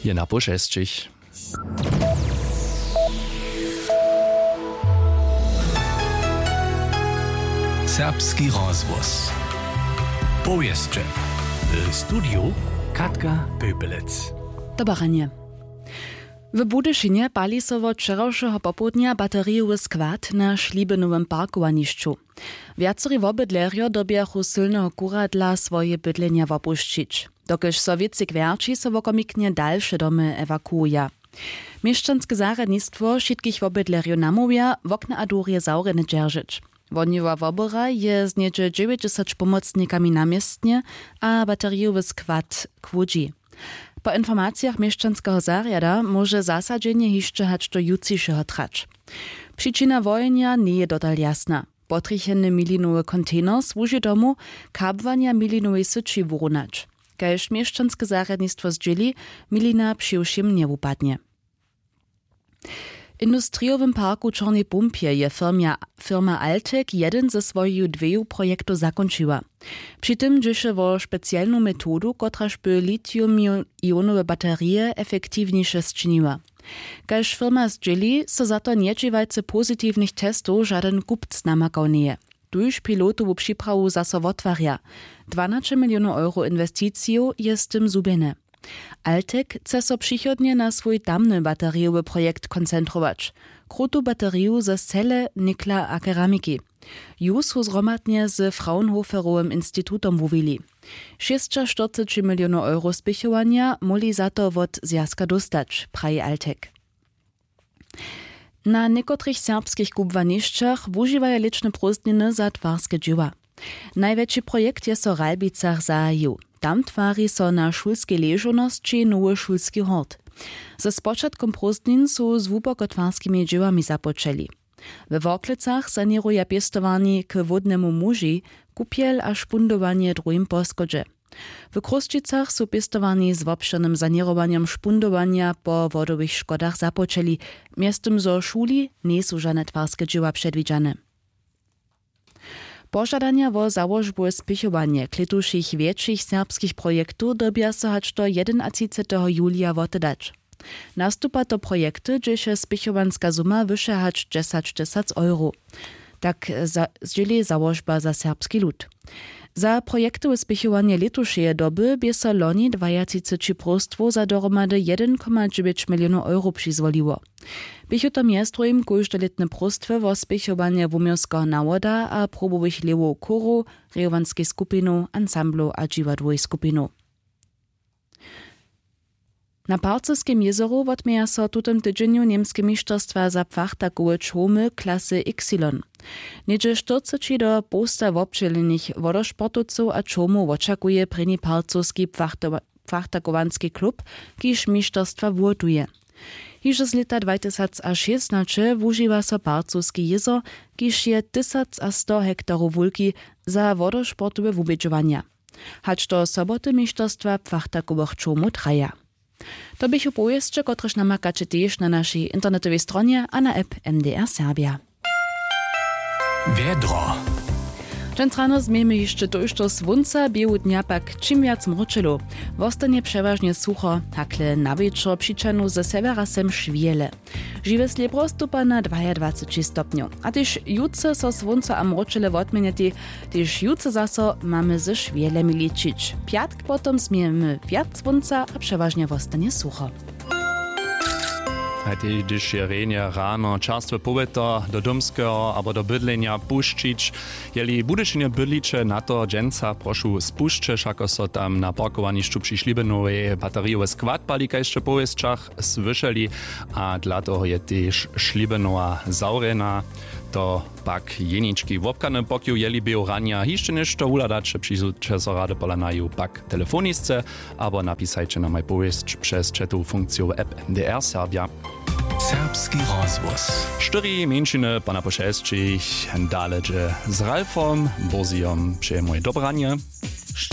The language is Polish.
Je na Pošesčich. Serbski rozvoz. Powieszcze. W studiu Katka Pöpelec. Dobranie. W Budyšinie pali so od wczorajszego popołudnia bateriowy skład na Šlibenowym parkowanišću. Viacerí wobydlerjo dobiachu silnego kura dla swoje bydlenia wopušćić. Dokelž so wieci kwerči so wokomiknie dalsze domy ewakuuje. Mieszczanskie zaradnictwo wszystkich wobydlerjo namówia wokna a durje zaure nie dzierżyć. Woniwa wobora je z niedzie 90 pomocnikami namiestnie a bateriowy skład kwudzi. Po informacjach mieszczanskiego zariada może zasadzenie jeszcze hać do jutrzejszego trać. Przyczyna wojnia nie je dodal jasna. Potricheny milinowy kontener służy domu kabwania milinowej syci wyrunać. Kajż mieszczanskie zariadnictwo zdzieli, milina przyjszym nie upadnie. W industriowym parku Czarnej Pumpie je firma Altek jeden ze swoich dwóch projektów zakończyła. Przy tym dzieje o specjalną metodu, kotraż by litium-ionowe baterie efektywniejsze zczyniła. Kajż firma zdzieli, so za to niedziewajce pozytywnych testów żaden kupc namakał nie. Tuż pilotowu przyprawu zaso otwarja. 12 milionów euro inwestycją jest z tym zubene. Altek chce so przychodnie na swój tamny bateriowy projekt koncentrować. Krutu bateriu ze cele, nikla a keramiki. Już su zromadnie z Fraunhoferowym instytutom mówili. 640 milionów euro spichowania moli za to od zjazka dostać, praji Altek. Na niekotrych serbskich kubwanišćach wużywają liczne prózdniny za twarskie dzieła. Największy projekt jest o Ralbicach zahaju. Tam twarzy so na szulskiej leżoności nowy szulski hort. Ze spoczatkom prózdnin su z wupokotwarskimi dziełami zapoczęli. We Worklicach sanieruje piestowani k wodnemu muži, kupiel a špundowanie drugim poskodže. W Kruščicach su piestowani z obszernym sanierowaniem špundowania po wodowych szkodach zapoczęli, miastem zo szuli nie su żadne twarskie dzieła przedwidziane. Pożadania o założbę spichowanie kletuszych większych serbskich projektów dobia so hać do 31. julia wotedać. Nastupa to projekty, gdzie się spichowanska suma wyższa hać 10 euro. Tak zdzieli założba za serbski lud. Za projekty spichowanie letušeje doby by so loni 20 prostwo za dohromady 1,9 milionów euro przyzwoliło. Bycho to miastrojim kojštoletne prostwe o spichowanie wumiorskiego nawoda a probowych lewów koru, rejowanskiej skupinu, ansamblu a dziwadłej skupinu. Na Parcyskim jezeru odmieja so tutem tydzieniu niemskie mistrzostwa za pachtakowe czołmy klasy Y. Niedzie 40 do posta wobczelenych wodosportowców a czołmów oczekuje preni parcowski pachtakowanski klub, kiż mistrzostwa włotuje. Hiż z lata 2016 wużywa so Parcowski jezo, kiż je 1100 hektarów wulki za wodosportowe wubědžovania. Hać do soboty mistrzostwa pachtakowych czołmów traja. To bych opowieszcze, kotreż namakacie też na naszej internetowej stronie a na app MDR Serbia. Wiedro. Dżęc rano zmiemy jeszcze dojšto słonca, bieł dnia pak czym wiac mroczylo. Wostanie przeważnie sucho, hakle na wieczór przyczanu ze severa sem szwiele. Żywe sliebro stupa na 22 stopniów. A też jutce so słonca a mroczyle wotmieniati, też jutce zaso mamy ze szwielemi liczyć. Piatk potom zmiemy wiac słonca, a przeważnie wostanie sucho. Hajde, když je rejnie rano čerstve poveto do domského abo do bydlenia puščić, jeli budyšinie bydliče na to dženca prošu spuščeš, ako so tam na parkowanišću przy Šlibenowej bateriowe skład pali kajšće povestčach svyšeli a dla toho je tež Šlibenowa zaurena. To pak jenički wopkane pokju jeli bio rania hišće nešto uladače przyjdzie so rade polanaju pak telefonisce, abo napisajcie na maj povestč przez chatu funkciju app MDR Serbia. Serbski rozvoz. 4 mężczyzny pana Pošesčich, daleže z Ralfom, Boziom, przyjemuje dobranie.